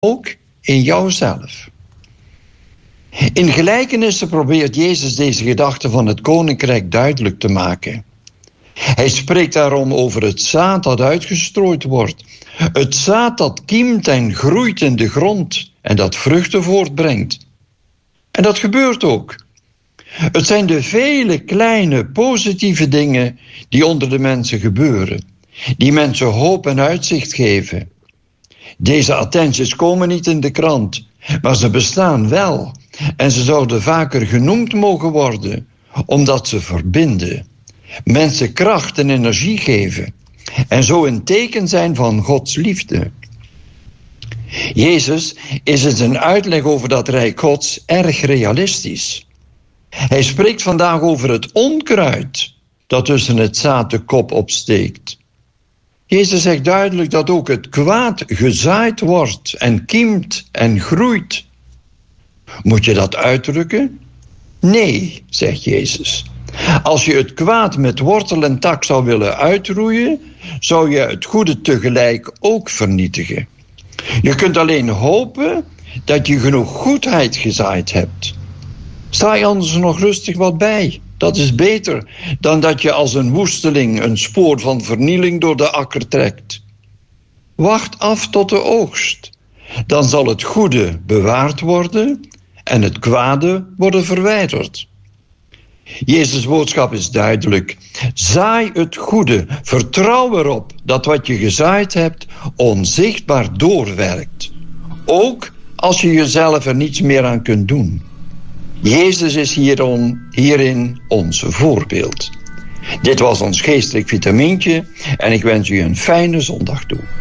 ook in jouzelf. In gelijkenissen probeert Jezus deze gedachte van het koninkrijk duidelijk te maken. Hij spreekt daarom over het zaad dat uitgestrooid wordt. Het zaad dat kiemt en groeit in de grond en dat vruchten voortbrengt. En dat gebeurt ook. Het zijn de vele kleine positieve dingen die onder de mensen gebeuren, die mensen hoop en uitzicht geven. Deze attenties komen niet in de krant, maar ze bestaan wel en ze zouden vaker genoemd mogen worden, omdat ze verbinden, mensen kracht en energie geven en zo een teken zijn van Gods liefde. Jezus is in zijn uitleg over dat Rijk Gods erg realistisch. Hij spreekt vandaag over het onkruid dat tussen het zaad de kop opsteekt. Jezus zegt duidelijk dat ook het kwaad gezaaid wordt en kiemt en groeit. Moet je dat uitdrukken? Nee, zegt Jezus. Als je het kwaad met wortel en tak zou willen uitroeien, zou je het goede tegelijk ook vernietigen. Je kunt alleen hopen dat je genoeg goedheid gezaaid hebt. Sta je anders nog rustig wat bij. Dat is beter dan dat je als een woesteling een spoor van vernieling door de akker trekt. Wacht af tot de oogst. Dan zal het goede bewaard worden en het kwade worden verwijderd. Jezus' boodschap is duidelijk. Zaai het goede. Vertrouw erop dat wat je gezaaid hebt onzichtbaar doorwerkt. Ook als je jezelf er niets meer aan kunt doen. Jezus is hierin ons voorbeeld. Dit was ons geestelijk vitamintje en ik wens u een fijne zondag toe.